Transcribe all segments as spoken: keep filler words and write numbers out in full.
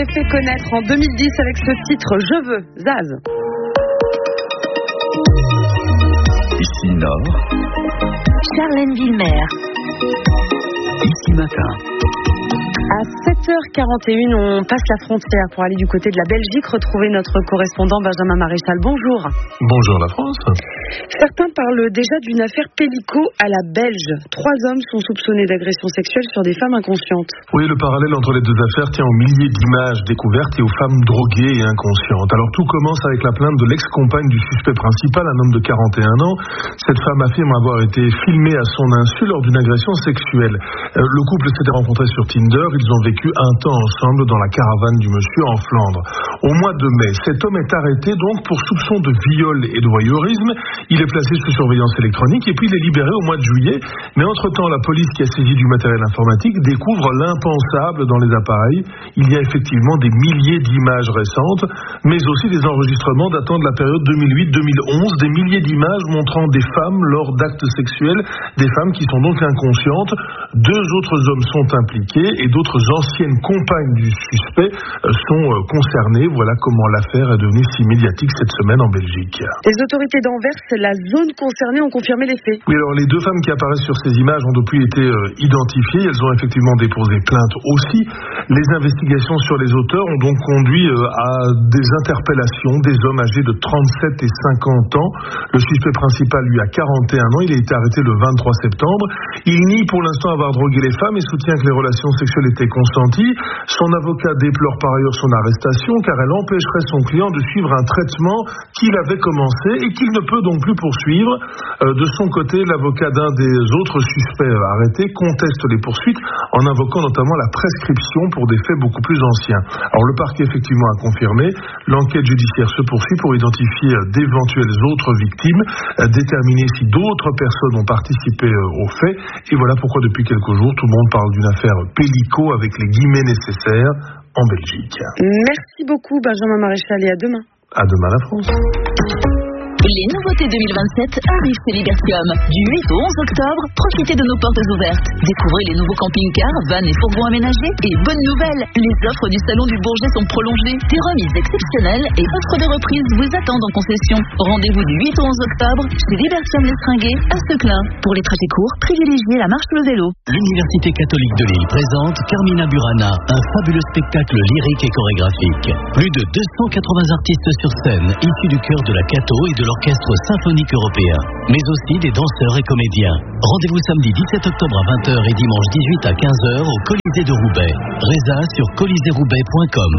s'est fait connaître en deux mille dix avec ce titre Je veux, Zaz. Ici Nord, Charlène Villemer. Ici Matin. À sept heures quarante et une, on passe la frontière pour aller du côté de la Belgique, retrouver notre correspondant Benjamin Maréchal. Bonjour. Bonjour la France. Certains parlent déjà d'une affaire Pélico à la belge. Trois hommes sont soupçonnés d'agression sexuelle sur des femmes inconscientes. Oui, le parallèle entre les deux affaires tient aux milliers d'images découvertes et aux femmes droguées et inconscientes. Alors tout commence avec la plainte de l'ex-compagne du suspect principal, un homme de quarante et un ans. Cette femme affirme avoir été filmée à son insu lors d'une agression sexuelle. Euh, le couple s'était rencontré sur Tinder. Ils ont vécu un temps ensemble dans la caravane du monsieur en Flandre. Au mois de mai, cet homme est arrêté donc pour soupçon de viol et de voyeurisme. Il est placé sous surveillance électronique et puis il est libéré au mois de juillet. Mais entre-temps, la police qui a saisi du matériel informatique découvre l'impensable dans les appareils. Il y a effectivement des milliers d'images récentes, mais aussi des enregistrements datant de la période deux mille huit deux mille onze, des milliers d'images montrant des femmes lors d'actes sexuels, des femmes qui sont donc inconscientes. Deux autres hommes sont impliqués et d'autres anciennes compagnes du suspect sont concernées. Voilà comment l'affaire est devenue si médiatique cette semaine en Belgique. Les autorités d'Anvers, la zone concernée, ont confirmé les faits. Oui, alors les deux femmes qui apparaissent sur ces images ont depuis été euh, identifiées. Elles ont effectivement déposé plainte aussi. Les investigations sur les auteurs ont donc conduit euh, à des interpellations des hommes âgés de trente-sept et cinquante ans. Le suspect principal, lui, a quarante et un ans. Il a été arrêté le vingt-trois septembre. Il nie pour l'instant avoir drogué les femmes et soutient que les relations sexuelles étaient consenties. Son avocat déplore par ailleurs son arrestation car elle empêcherait son client de suivre un traitement qu'il avait commencé et qu'il ne peut donc plus poursuivre. Euh, de son côté, l'avocat d'un des autres suspects arrêtés conteste les poursuites en invoquant notamment la prescription pour des faits beaucoup plus anciens. Alors le parquet effectivement a confirmé. L'enquête judiciaire se poursuit pour identifier d'éventuelles autres victimes, euh, déterminer si d'autres personnes ont participé euh, aux faits. Et voilà pourquoi depuis quelques jours, tout le monde parle d'une affaire Pélico avec les guillemets nécessaires en Belgique. Merci beaucoup Benjamin Maréchal et à demain. À demain la France. Les nouveautés deux mille vingt-sept arrivent chez Libertium. Du huit au onze octobre, profitez de nos portes ouvertes. Découvrez les nouveaux camping-cars, vannes et fourgons aménagés. Et bonne nouvelle, les offres du Salon du Bourget sont prolongées. Des remises exceptionnelles et offres de reprise vous attendent en concession. Rendez-vous du huit au onze octobre chez Libertium l'Estringuet à Seclin. Pour les trajets courts, privilégiez la marche ou le vélo. L'Université catholique de Lille présente Carmina Burana, un fabuleux spectacle lyrique et chorégraphique. Plus de deux cent quatre-vingts artistes sur scène, issus du chœur de la Cato et de l'Orchestre symphonique européen, mais aussi des danseurs et comédiens. Rendez-vous samedi dix-sept octobre à vingt heures et dimanche dix-huit à quinze heures au Colisée de Roubaix. Résa sur colisée roubaix point com.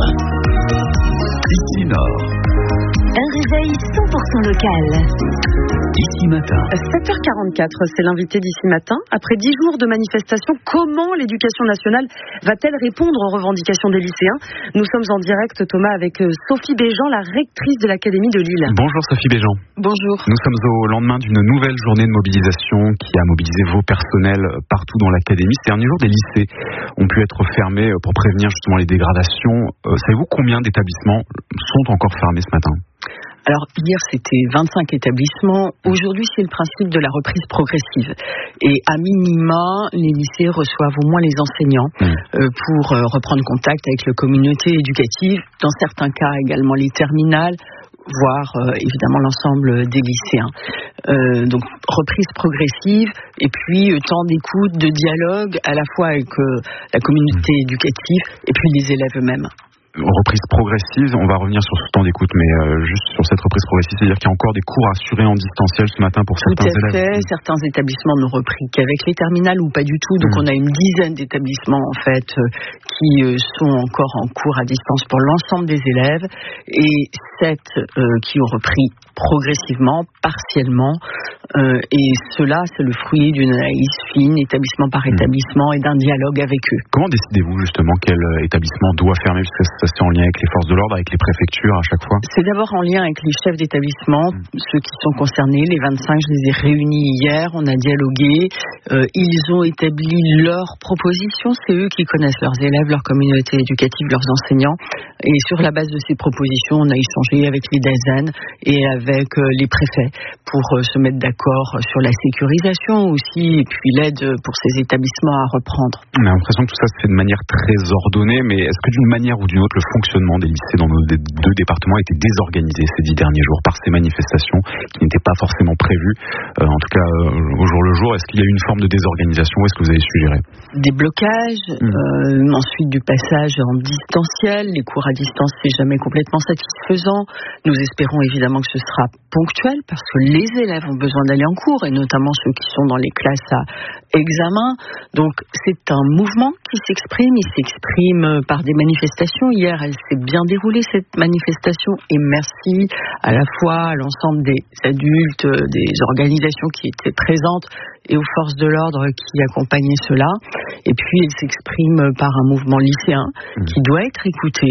Ici Nord. Un réveil cent pour cent local. Ici Matin. sept heures quarante-quatre, c'est l'invité d'Ici Matin. Après dix jours de manifestation, comment l'éducation nationale va-t-elle répondre aux revendications des lycéens? Nous sommes en direct, Thomas, avec Sophie Béjean, la rectrice de l'Académie de Lille. Bonjour Sophie Béjean. Bonjour. Nous sommes au lendemain d'une nouvelle journée de mobilisation qui a mobilisé vos personnels partout dans l'Académie. Ces derniers jours, des lycées ont pu être fermés pour prévenir justement les dégradations. Euh, savez-vous combien d'établissements sont encore fermés ce matin ? Alors hier c'était vingt-cinq établissements, aujourd'hui c'est le principe de la reprise progressive et à minima les lycées reçoivent au moins les enseignants mmh. euh, pour euh, reprendre contact avec la communauté éducative, dans certains cas également les terminales, voire euh, évidemment l'ensemble des lycéens. Euh, donc reprise progressive et puis euh, temps d'écoute, de dialogue à la fois avec euh, la communauté mmh. éducative et puis les élèves eux-mêmes. Reprise progressive, on va revenir sur ce temps d'écoute, mais euh, juste sur cette reprise progressive, c'est-à-dire qu'il y a encore des cours assurés en distanciel ce matin pour certains élèves. Tout à fait, certains établissements n'ont repris qu'avec les terminales ou pas du tout, donc mmh. on a une dizaine d'établissements en fait euh, qui euh, sont encore en cours à distance pour l'ensemble des élèves et sept euh, qui ont repris progressivement, partiellement, euh, et cela c'est le fruit d'une analyse fine, établissement par mmh. établissement et d'un dialogue avec eux. Comment décidez-vous justement quel établissement doit fermer, parce que ça c'est en lien avec les forces de l'ordre, avec les préfectures à chaque fois? C'est d'abord en lien avec les chefs d'établissement, mmh. ceux qui sont concernés, les vingt-cinq, je les ai réunis hier, on a dialogué, euh, ils ont établi leurs propositions, c'est eux qui connaissent leurs élèves, leur communauté éducative, leurs enseignants, et sur la base de ces propositions, on a échangé échanger avec les D A Z N et avec euh, les préfets pour euh, se mettre d'accord sur la sécurisation aussi et puis l'aide pour ces établissements à reprendre. On a l'impression que tout ça se fait de manière très ordonnée, mais est-ce que d'une manière ou d'une autre, le fonctionnement des lycées dans nos deux départements a été désorganisé ces dix derniers jours par ces manifestations qui n'étaient pas forcément prévues, euh, en tout cas euh, au jour le jour? Est-ce qu'il y a eu une forme de désorganisation ou est-ce que vous avez suggéré des blocages, mmh. euh, ensuite du passage en distanciel? Les cours à distance, c'est jamais complètement satisfaisant. Nous espérons évidemment que ce sera ponctuel parce que les élèves ont besoin d'aller en cours et notamment ceux qui sont dans les classes à examen. Donc c'est un mouvement qui s'exprime, il s'exprime par des manifestations. Hier, elle s'est bien déroulée cette manifestation et merci à la fois à l'ensemble des adultes, des organisations qui étaient présentes et aux forces de l'ordre qui accompagnaient cela. Et puis elle s'exprime par un mouvement lycéen qui doit être écouté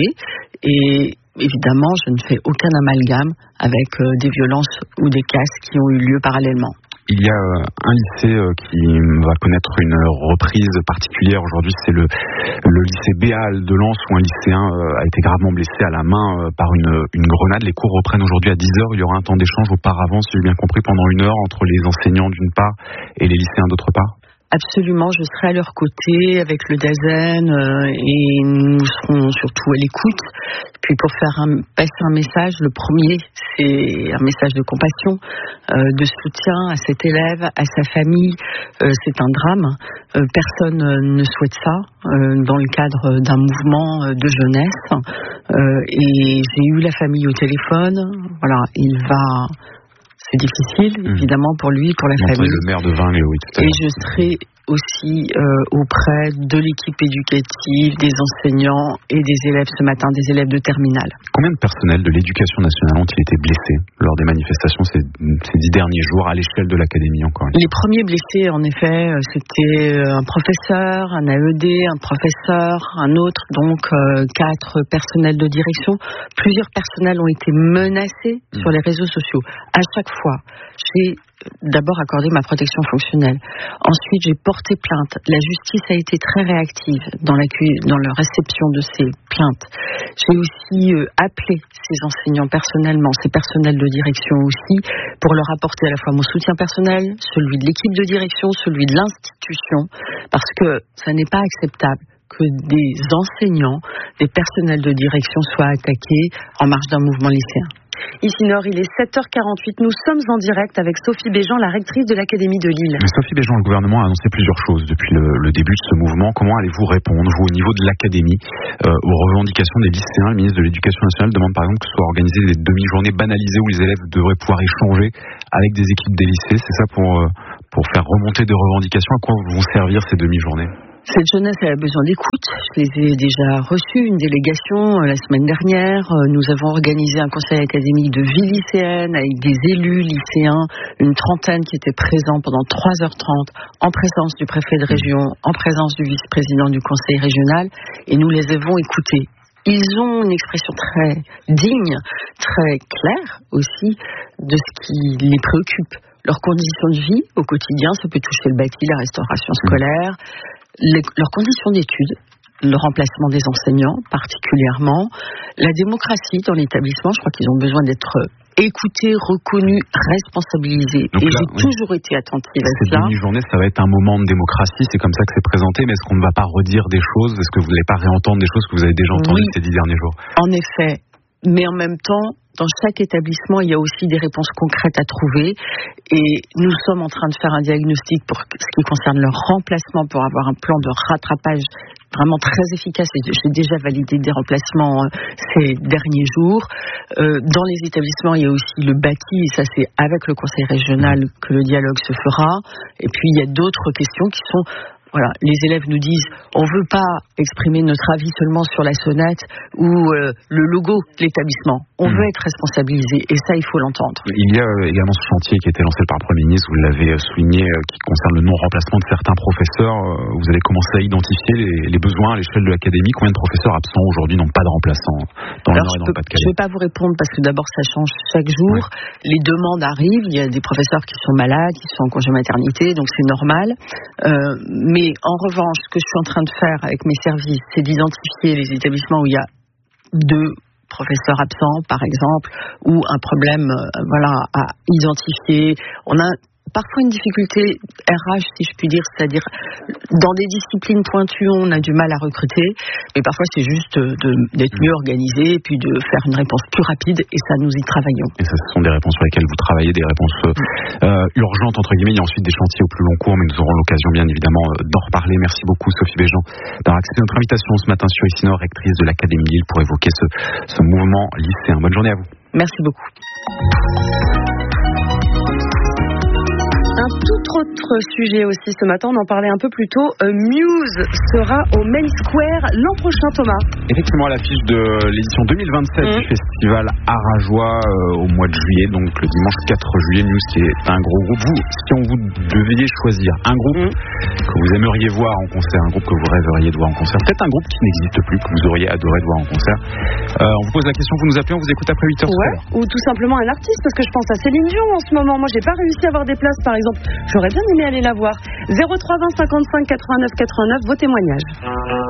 et évidemment, je ne fais aucun amalgame avec euh, des violences ou des casses qui ont eu lieu parallèlement. Il y a euh, un lycée euh, qui va connaître une reprise particulière aujourd'hui, c'est le, le lycée Béal de Lens où un lycéen euh, a été gravement blessé à la main euh, par une, une grenade. Les cours reprennent aujourd'hui à dix heures. Il y aura un temps d'échange auparavant, si j'ai bien compris, pendant une heure entre les enseignants d'une part et les lycéens d'autre part. Absolument, je serai à leur côté avec le D A Z N euh, et nous serons surtout à l'écoute. Puis pour faire un, passer un message, le premier, c'est un message de compassion, euh, de soutien à cet élève, à sa famille. Euh, c'est un drame. Euh, personne ne souhaite ça euh, dans le cadre d'un mouvement de jeunesse. Euh, et j'ai eu la famille au téléphone. Voilà, il va... C'est difficile, évidemment, pour lui, pour la Montrez famille. Le maire de Vingt, oui, tout à Et je serai aussi euh, auprès de l'équipe éducative, des enseignants et des élèves ce matin, des élèves de terminale. Combien de personnels de l'éducation nationale ont-ils été blessés lors des manifestations ces, ces dix derniers jours à l'échelle de l'académie encore? Les premiers blessés, en effet, c'était un professeur, un A E D, un professeur, un autre, donc euh, quatre personnels de direction. Plusieurs personnels ont été menacés mmh. sur les réseaux sociaux. À chaque fois, j'ai d'abord accordé ma protection fonctionnelle. Ensuite, j'ai porté plainte. La justice a été très réactive dans la, dans la réception de ces plaintes. J'ai aussi euh, appelé ces enseignants personnellement, ces personnels de direction aussi, pour leur apporter à la fois mon soutien personnel, celui de l'équipe de direction, celui de l'institution, parce que ça n'est pas acceptable que des enseignants, des personnels de direction soient attaqués en marge d'un mouvement lycéen. Ici Nord, il est sept heures quarante-huit. Nous sommes en direct avec Sophie Béjean, la rectrice de l'Académie de Lille. Sophie Béjean, le gouvernement a annoncé plusieurs choses depuis le, le début de ce mouvement. Comment allez-vous répondre, vous, au niveau de l'Académie, euh, aux revendications des lycéens? Le ministre de l'Éducation nationale demande par exemple que soient organisées des demi-journées banalisées où les élèves devraient pouvoir échanger avec des équipes des lycées. C'est ça pour, euh, pour faire remonter des revendications. À quoi vont servir ces demi-journées? Cette jeunesse elle a besoin d'écoute. Je les ai déjà reçus, une délégation euh, la semaine dernière. Euh, nous avons organisé un conseil académique de vie lycéenne avec des élus lycéens, une trentaine qui étaient présents pendant trois heures trente en présence du préfet de région, en présence du vice-président du conseil régional et nous les avons écoutés. Ils ont une expression très digne, très claire aussi de ce qui les préoccupe. Leurs conditions de vie au quotidien, ça peut toucher le bâti, la restauration scolaire, les, leurs conditions d'études, le remplacement des enseignants particulièrement, la démocratie dans l'établissement. Je crois qu'ils ont besoin d'être écoutés, reconnus, responsabilisés. Donc et là, j'ai oui. toujours été attentive à Cette cela. Cette demi-journée, ça va être un moment de démocratie, c'est comme ça que c'est présenté, mais est-ce qu'on ne va pas redire des choses? Est-ce que vous n'allez pas réentendre des choses que vous avez déjà entendues oui. ces dix derniers jours? En effet. Mais en même temps, dans chaque établissement, il y a aussi des réponses concrètes à trouver. Et nous sommes en train de faire un diagnostic pour ce qui concerne leur remplacement, pour avoir un plan de rattrapage vraiment très efficace. Et j'ai déjà validé des remplacements ces derniers jours. Euh, dans les établissements, il y a aussi le bâti, et ça c'est avec le conseil régional que le dialogue se fera. Et puis il y a d'autres questions qui sont... Voilà, les élèves nous disent on ne veut pas exprimer notre avis seulement sur la sonnette ou euh, le logo de l'établissement. On mmh. veut être responsabilisé et ça, il faut l'entendre. Il y a également ce chantier qui a été lancé par le Premier ministre, vous l'avez souligné, qui concerne le non-remplacement de certains professeurs. Vous allez commencer à identifier les, les besoins à l'échelle de l'académie. Combien de professeurs absents aujourd'hui n'ont pas de remplaçants dans le Nord et dans le Pas-de-Calais? Je ne vais pas vous répondre parce que d'abord ça change chaque jour. Ouais. Les demandes arrivent, il y a des professeurs qui sont malades, qui sont en congé maternité, donc c'est normal. Euh, mais Mais en revanche, ce que je suis en train de faire avec mes services, c'est d'identifier les établissements où il y a deux professeur absent, par exemple, ou un problème, euh, voilà, à identifier. On a parfois une difficulté R H, si je puis dire, c'est-à-dire dans des disciplines pointues, on a du mal à recruter, mais parfois c'est juste de, d'être mieux organisé et puis de faire une réponse plus rapide, et ça, nous y travaillons. Et ça, ce sont des réponses sur lesquelles vous travaillez, des réponses euh, urgentes, entre guillemets. Il y a ensuite des chantiers au plus long cours, mais nous aurons l'occasion, bien évidemment, d'en reparler. Merci beaucoup, Sophie Béjean, d'avoir accepté notre invitation ce matin sur Ici Nord, rectrice de l'Académie Lille, pour évoquer ce, ce mouvement lycéen. Bonne journée à vous. Merci beaucoup. Un tout autre sujet aussi ce matin, on en parlait un peu plus tôt. Euh, Muse sera au Main Square l'an prochain, Thomas. Effectivement, à l'affiche de l'édition deux mille vingt-sept mmh. du festival Arajois euh, au mois de juillet, donc le dimanche quatre juillet. Muse, qui est un gros groupe. Vous, si on vous deviez choisir un groupe mmh. que vous aimeriez voir en concert, un groupe que vous rêveriez de voir en concert, peut-être un groupe qui n'existe plus, que vous auriez adoré de voir en concert, euh, on vous pose la question, vous nous appelez, on vous écoute après huit heures. Ouais, ou tout simplement un artiste, parce que je pense à Céline Dion en ce moment. Moi, j'ai pas réussi à avoir des places, par exemple. J'aurais bien aimé aller la voir. zéro trois vingt cinquante-cinq quatre-vingt-neuf quatre-vingt-neuf, vos témoignages.